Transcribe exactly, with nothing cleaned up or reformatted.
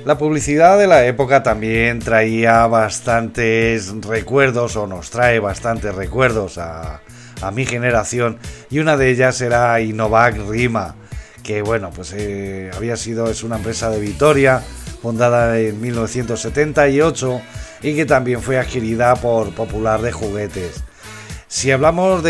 La publicidad de la época también traía bastantes recuerdos, o nos trae bastantes recuerdos a, a mi generación, y una de ellas era Innovac Rima, que bueno, pues eh, había sido, es una empresa de Vitoria, fundada en mil novecientos setenta y ocho, y que también fue adquirida por Popular de Juguetes. Si hablamos de